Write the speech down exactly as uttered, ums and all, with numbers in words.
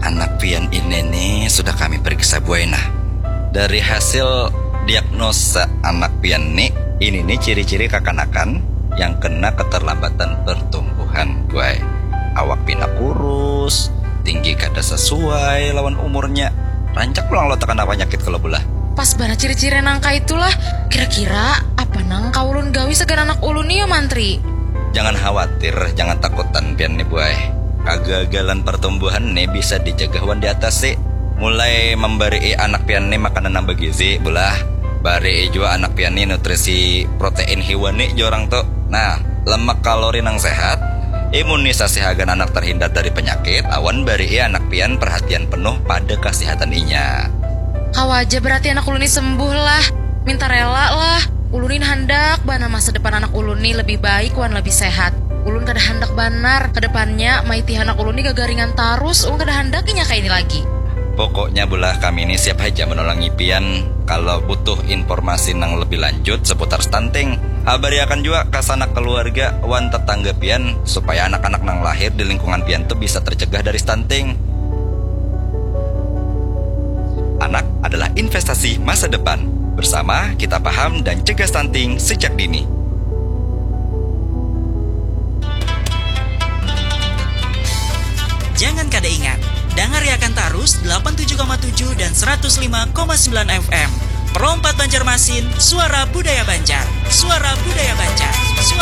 Anak pian ini nih sudah kami periksa Buena. Dari hasil diagnosa anak pian nih, ini nih ciri-ciri kekanakan yang kena keterlambatan pertumbuhan buai. Awak pina kurus, tinggi kada sesuai lawan umurnya. Rancak pulang lo tekan apa penyakit kalau belah. Pas bana ciri-ciri nangka itulah. Kira-kira apa nangka ulun gawi segan anak ulun nih ya mantri? Jangan khawatir, jangan takutan pian nih buai. Kegagalan pertumbuhan nih bisa dijaga wan di atas sih. Mulai memberi anak pian nih makanan nambah gizi belah. Bari juga anak pian nih nutrisi protein hewani jorang tuh. Nah, lemak kalori nang sehat, imunisasi agar anak terhindar dari penyakit. Awan bari anak pian perhatian penuh pada kesehatan inya. Kau aja berarti anak ulun ini sembuh lah. Minta rela lah. Ulunin hendak bana masa depan anak ulun ini lebih baik wan lebih sehat. Ulun kada hendak banar kedepannya maiti anak ulun ini gagaringan tarus. Ulun kada hendakinya kayak ini lagi. Pokoknya belah kami ini siap aja menolong pian. Kalau butuh informasi nang lebih lanjut seputar stunting, habariakan juga ke sanak keluarga wan tetangga pian supaya anak-anak nang lahir di lingkungan pian tuh bisa tercegah dari stunting. Anak adalah investasi masa depan. Bersama kita paham dan cegah stunting sejak dini. Jangan kada ingat, dengar akan tarus delapan puluh tujuh koma tujuh dan seratus lima koma sembilan F M. Perompat Banjarmasin, suara budaya Banjar. Suara budaya Banjar. Suara